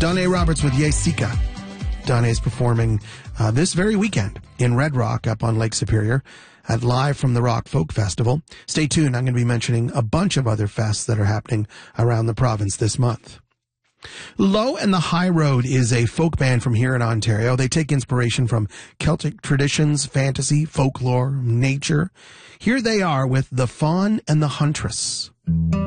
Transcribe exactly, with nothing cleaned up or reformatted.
Donné Roberts with Yesika. Donné is performing uh, this very weekend in Red Rock up on Lake Superior at Live from the Rock Folk Festival. Stay tuned. I'm going to be mentioning a bunch of other fests that are happening around the province this month. Low and the High Road is a folk band from here in Ontario. They take inspiration from Celtic traditions, fantasy, folklore, nature. Here they are with The Fawn and the Huntress.